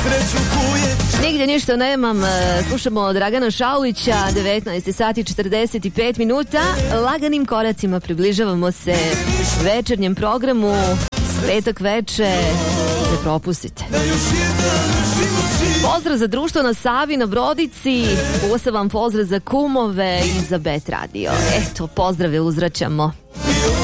Nigdje ništa nemam. Slušamo Dragana Šaulića. 19 sati 45 minuta. Laganim koracima približavamo se večernjem programu. Petak veče. Ne propustite. Pozdrav za društvo na Savi, na Brodici. Poseban pozdrav za kumove i za Bet Radio. Eto, pozdrave uzvraćamo.